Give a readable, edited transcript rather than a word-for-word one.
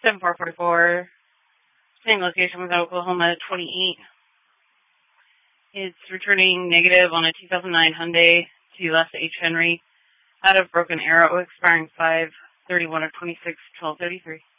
7444. Same location with Oklahoma 28. It's returning negative on a 2009 Hyundai to Les H. Henry out of Broken Arrow, expiring 5/31 of 26/12/33.